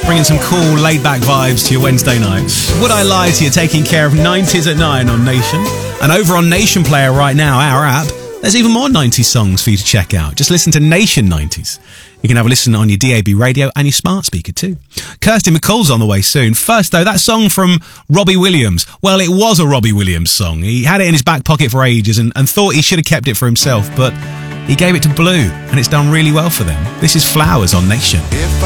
bringing some cool laid-back vibes to your Wednesday nights. Would I Lie to You, taking care of 90s at 9 on Nation. And over on Nation Player right now, our app, there's even more 90s songs for you to check out. Just listen to Nation 90s. You can have a listen on your DAB radio and your smart speaker too. Kirsty MacColl's on the way soon. First though, that song from Robbie Williams. Well, it was a Robbie Williams song. He had it in his back pocket for ages and thought he should have kept it for himself, but he gave it to Blue and it's done really well for them. This is Flowers on Nation.